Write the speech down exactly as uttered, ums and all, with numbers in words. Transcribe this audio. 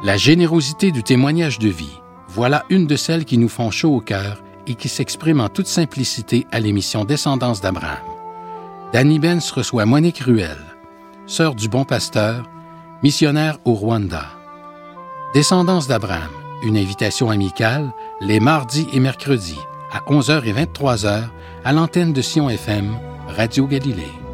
La générosité du témoignage de vie, voilà une de celles qui nous font chaud au cœur et qui s'exprime en toute simplicité à l'émission Descendance d'Abraham. Danny Benz reçoit Monique Ruel, sœur du Bon Pasteur, missionnaire au Rwanda. Descendance d'Abraham, une invitation amicale les mardis et mercredis à onze heures et vingt-trois heures à l'antenne de Sion F M, Radio Galilée.